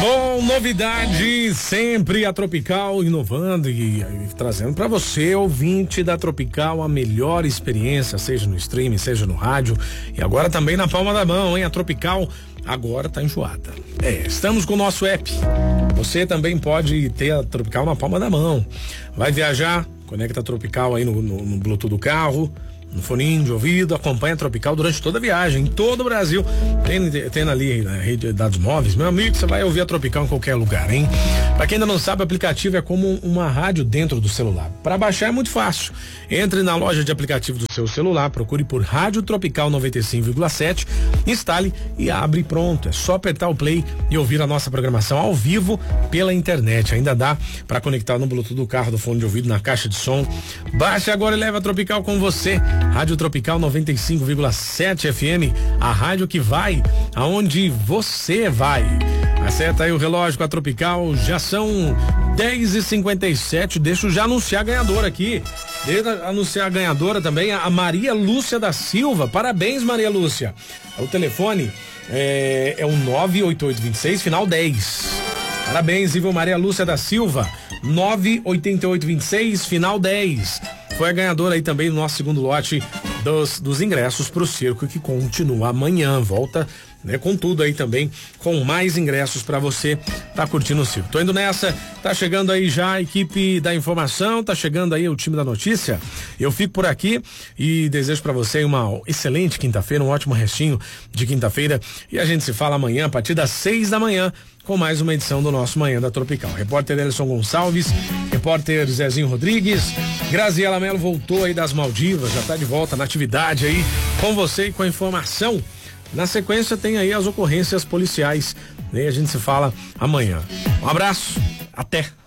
Bom, novidade sempre a Tropical inovando e trazendo para você, ouvinte da Tropical, a melhor experiência, seja no streaming, seja no rádio e agora também na palma da mão, hein? A Tropical agora tá enjoada. Estamos com o nosso app. Você também pode ter a Tropical na palma da mão. Vai viajar, conecta a Tropical aí no Bluetooth do carro, no foninho de ouvido, acompanha a Tropical durante toda a viagem, em todo o Brasil. Tem ali na rede de dados móveis, meu amigo, você vai ouvir a Tropical em qualquer lugar, hein? Pra quem ainda não sabe, o aplicativo é como uma rádio dentro do celular. Para baixar é muito fácil. Entre na loja de aplicativo do seu celular, procure por Rádio Tropical 95,7, instale e abre pronto. É só apertar o play e ouvir a nossa programação ao vivo pela internet. Ainda dá para conectar no Bluetooth do carro, do fone de ouvido, na caixa de som. Baixe agora e leve a Tropical com você. Rádio Tropical 95,7 FM, a rádio que vai aonde você vai. Acerta aí o relógio com a Tropical, já são 10h57, deixa eu já anunciar a ganhadora aqui. Deixa eu anunciar a ganhadora também, a Maria Lúcia da Silva. Parabéns, Maria Lúcia. O telefone é o 98826, final 10. Parabéns, viu, Maria Lúcia da Silva, 98826, final 10. Foi a ganhadora aí também do nosso segundo lote dos ingressos pro circo, que continua amanhã. Volta, né, com tudo aí também, com mais ingressos para você tá curtindo o circo. Tô indo nessa, tá chegando aí já a equipe da informação, tá chegando aí o time da notícia. Eu fico por aqui e desejo para você uma excelente quinta-feira, um ótimo restinho de quinta-feira, e a gente se fala amanhã a partir das 6 da manhã com mais uma edição do nosso Manhã da Tropical. Repórter Elson Gonçalves, repórter Zezinho Rodrigues, Graziela Mello voltou aí das Maldivas, já tá de volta na atividade aí com você e com a informação. Na sequência tem aí as ocorrências policiais, né? A gente se fala amanhã. Um abraço, até!